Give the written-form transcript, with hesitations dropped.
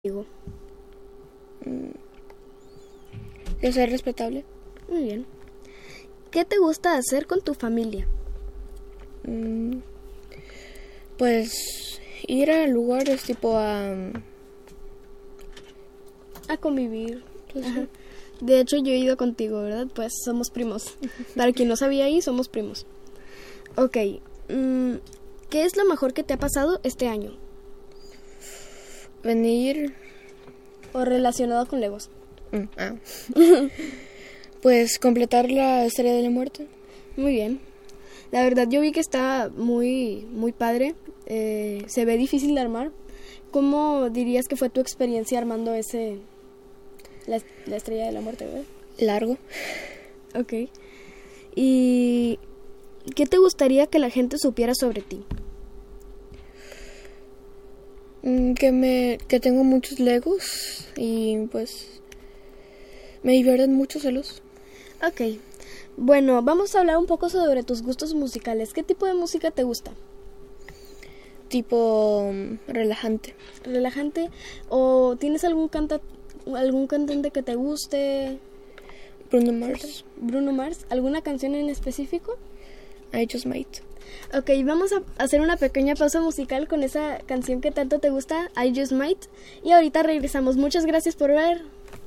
Digo, Yo soy respetable. muy bien. ¿Qué te gusta hacer con tu familia? Pues ir a lugares tipo a... A convivir. pues, Ajá. De hecho, yo he ido contigo, ¿verdad? Pues somos primos. Para quien no sabía ahí, somos primos. Ok. ¿Qué es lo mejor que te ha pasado este año? venir... O relacionado con Legos. Pues completar la Estrella de la Muerte. Muy bien. La verdad, yo vi que está muy, muy padre. Se ve difícil de armar. ¿Cómo dirías que fue tu experiencia armando la Estrella de la Muerte, verdad? Largo. Ok. ¿Y qué te gustaría que la gente supiera sobre ti? Que tengo muchos Legos y pues me divierten mucho celos. Ok. Bueno, vamos a hablar un poco sobre tus gustos musicales. ¿Qué tipo de música te gusta? Tipo relajante. ¿Relajante? ¿O tienes algún cantante que te guste? Bruno Mars. ¿Bruno Mars? ¿Alguna canción en específico? I Just Might. Ok, vamos a hacer una pequeña pausa musical con esa canción que tanto te gusta, I Just Might. Y ahorita regresamos. Muchas gracias por ver.